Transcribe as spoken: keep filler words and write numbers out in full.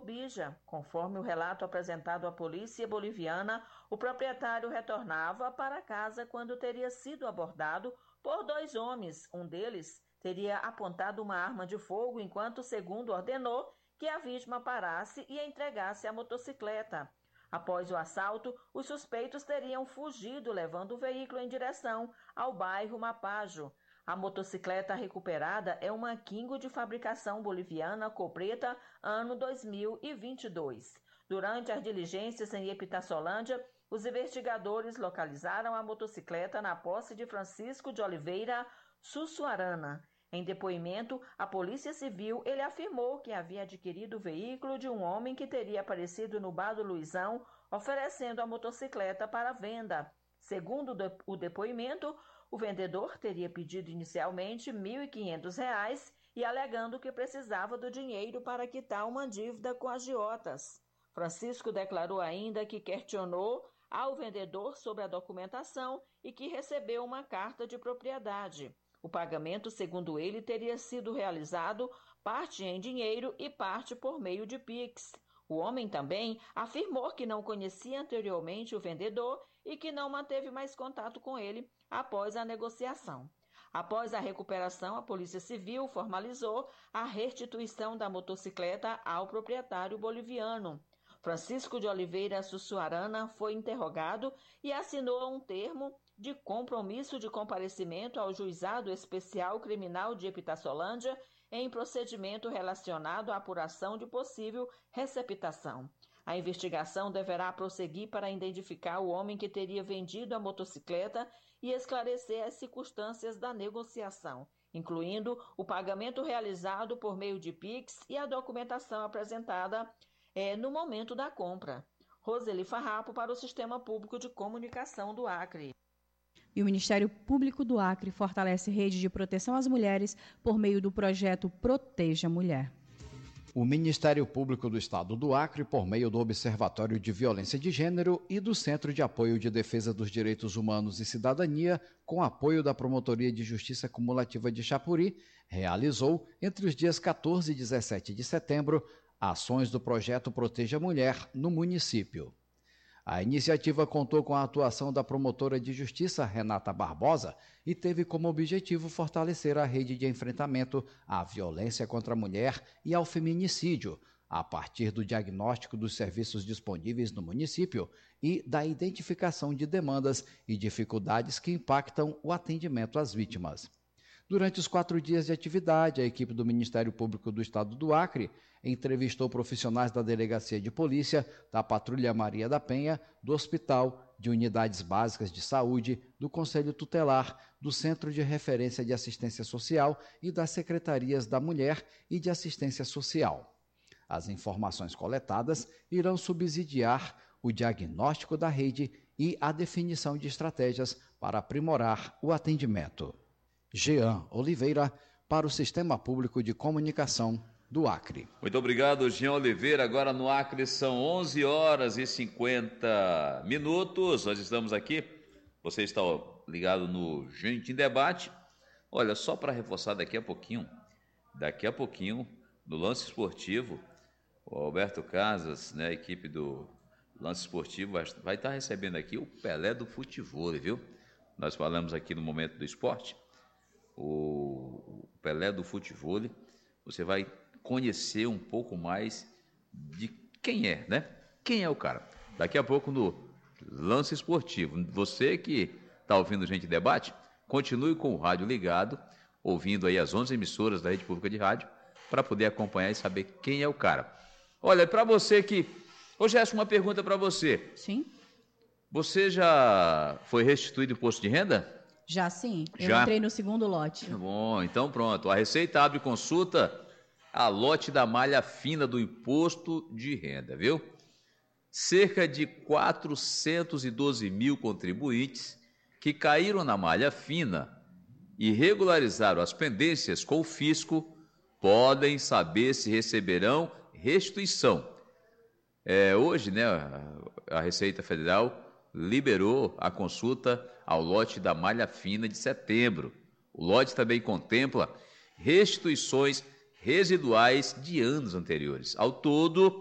Bobija. Conforme o relato apresentado à polícia boliviana, o proprietário retornava para casa quando teria sido abordado por dois homens. Um deles teria apontado uma arma de fogo enquanto o segundo ordenou que a vítima parasse e entregasse a motocicleta. Após o assalto, os suspeitos teriam fugido, levando o veículo em direção ao bairro Mapajo. A motocicleta recuperada é uma Kingo de fabricação boliviana cor preta, ano dois mil e vinte e dois. Durante as diligências em Epitassolândia, os investigadores localizaram a motocicleta na posse de Francisco de Oliveira Sussuarana. Em depoimento à Polícia Civil, ele afirmou que havia adquirido o veículo de um homem que teria aparecido no bar do Luizão, oferecendo a motocicleta para venda. Segundo o depoimento, o vendedor teria pedido inicialmente mil e quinhentos reais e alegando que precisava do dinheiro para quitar uma dívida com agiotas. Francisco declarou ainda que questionou ao vendedor sobre a documentação e que recebeu uma carta de propriedade. O pagamento, segundo ele, teria sido realizado parte em dinheiro e parte por meio de Pix. O homem também afirmou que não conhecia anteriormente o vendedor e que não manteve mais contato com ele após a negociação. Após a recuperação, a Polícia Civil formalizou a restituição da motocicleta ao proprietário boliviano. Francisco de Oliveira Sussuarana foi interrogado e assinou um termo de compromisso de comparecimento ao Juizado Especial Criminal de Epitassolândia em procedimento relacionado à apuração de possível receptação. A investigação deverá prosseguir para identificar o homem que teria vendido a motocicleta e esclarecer as circunstâncias da negociação, incluindo o pagamento realizado por meio de Pix e a documentação apresentada é, no momento da compra. Roseli Farrapo para o Sistema Público de Comunicação do Acre. E o Ministério Público do Acre fortalece rede de proteção às mulheres por meio do projeto Proteja a Mulher. O Ministério Público do Estado do Acre, por meio do Observatório de Violência de Gênero e do Centro de Apoio de Defesa dos Direitos Humanos e Cidadania, com apoio da Promotoria de Justiça Cumulativa de Chapuri, realizou, entre os dias quatorze e dezessete de setembro, ações do projeto Proteja a Mulher no município. A iniciativa contou com a atuação da promotora de justiça Renata Barbosa e teve como objetivo fortalecer a rede de enfrentamento à violência contra a mulher e ao feminicídio, a partir do diagnóstico dos serviços disponíveis no município e da identificação de demandas e dificuldades que impactam o atendimento às vítimas. Durante os quatro dias de atividade, a equipe do Ministério Público do Estado do Acre entrevistou profissionais da Delegacia de Polícia, da Patrulha Maria da Penha, do Hospital, de Unidades Básicas de Saúde, do Conselho Tutelar, do Centro de Referência de Assistência Social e das Secretarias da Mulher e de Assistência Social. As informações coletadas irão subsidiar o diagnóstico da rede e a definição de estratégias para aprimorar o atendimento. Jean Oliveira, para o Sistema Público de Comunicação do Acre. Muito obrigado, Jean Oliveira. Agora no Acre são onze horas e cinquenta minutos. Nós estamos aqui, você está ligado no Gente em Debate. Olha, só para reforçar daqui a pouquinho, daqui a pouquinho, no Lance Esportivo, o Alberto Casas, né, a equipe do Lance Esportivo, vai, vai estar recebendo aqui o Pelé do futebol, viu? Nós falamos aqui no Momento do Esporte, o Pelé do futebol. Você vai conhecer um pouco mais de quem é, né? Quem é o cara? Daqui a pouco no Lance Esportivo. Você que está ouvindo Gente Debate, continue com o rádio ligado, ouvindo aí as onze emissoras da Rede Pública de Rádio, para poder acompanhar e saber quem é o cara. Olha, para você que... Ô, Jéssica, uma pergunta para você. Sim. Você já foi restituído o imposto de renda? Já sim, eu Já? entrei no segundo lote. Bom, então pronto. A Receita abre consulta a lote da malha fina do imposto de renda, viu? Cerca de quatrocentos e doze mil contribuintes que caíram na malha fina e regularizaram as pendências com o fisco podem saber se receberão restituição. É, hoje, né, a Receita Federal liberou a consulta ao lote da malha fina de setembro. O lote também contempla restituições residuais de anos anteriores. Ao todo,